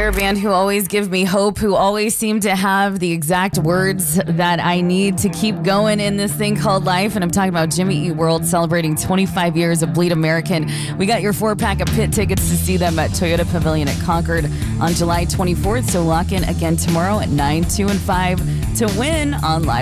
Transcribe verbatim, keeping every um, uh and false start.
They're a band who always give me hope, who always seem to have the exact words that I need to keep going in this thing called life. And I'm talking about Jimmy Eat World celebrating twenty-five years of Bleed American. We got your four pack of pit tickets to see them at Toyota Pavilion at Concord on July twenty-fourth. So lock in again tomorrow at nine, two, and five to win on Live.